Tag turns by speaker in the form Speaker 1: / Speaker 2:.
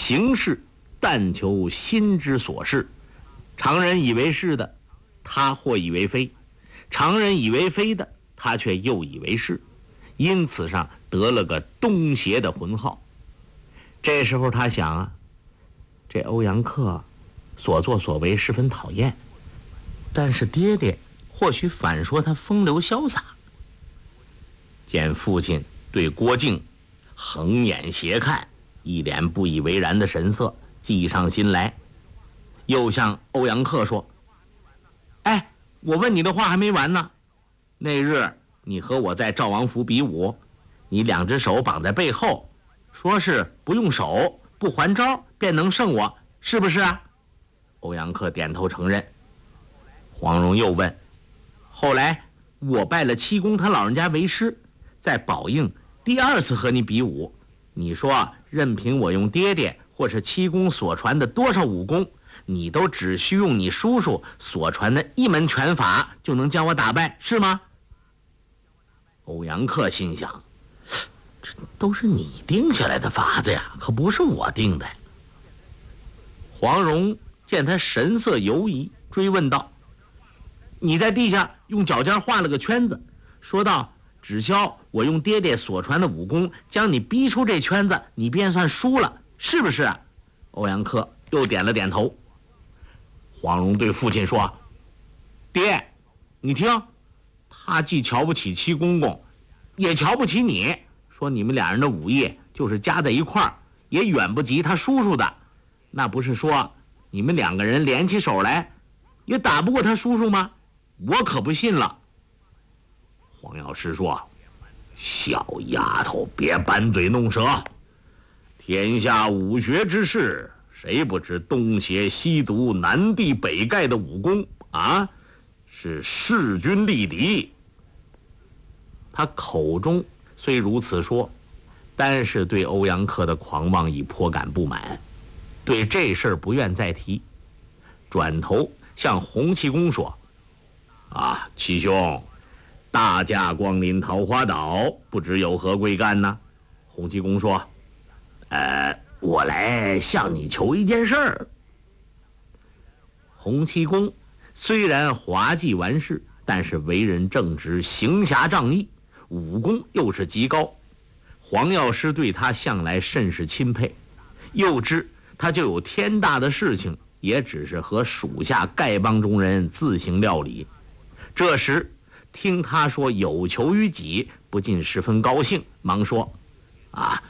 Speaker 1: 行事但求心之所是，常人以为是的，他或以为非；常人以为非的，他却又以为是，因此上得了个东邪的浑号。这时候他想啊，这欧阳克所作所为十分讨厌，但是爹爹或许反说他风流潇洒。见父亲对郭靖横眼斜看，一脸不以为然的神色，计上心来，又向欧阳克说：哎，我问你的话还没完呢。那日你和我在赵王府比武，你两只手绑在背后，说是不用手不还招便能胜我，是不是啊？欧阳克点头承认。黄蓉又问：后来我拜了七公他老人家为师，在宝应第二次和你比武，你说任凭我用爹爹或是七公所传的多少武功，你都只需用你叔叔所传的一门拳法就能将我打败，是吗？欧阳克心想，这都是你定下来的法子呀，可不是我定的。黄蓉见他神色犹疑，追问道：你在地下用脚尖画了个圈子，说道只消我用爹爹所传的武功将你逼出这圈子，你便算输了，是不是啊？欧阳克又点了点头。黄蓉对父亲说：爹，你听，他既瞧不起七公公，也瞧不起你，说你们俩人的武艺就是加在一块儿也远不及他叔叔的，那不是说你们两个人联起手来也打不过他叔叔吗？我可不信了。黄药师说：小丫头，别板嘴弄舌，天下武学之事，谁不知东邪西毒南帝北丐的武功啊，是势均力敌。他口中虽如此说，但是对欧阳克的狂妄已颇感不满，对这事儿不愿再提，转头向洪七公说：啊，七兄，大驾光临桃花岛，不知有何贵干呢？洪七公说：我来向你求一件事儿。洪七公虽然滑稽完事，但是为人正直，行侠仗义，武功又是极高。黄药师对他向来甚是钦佩，又知他就有天大的事情，也只是和属下丐帮中人自行料理。这时听他说有求于己，不禁十分高兴，忙说：啊，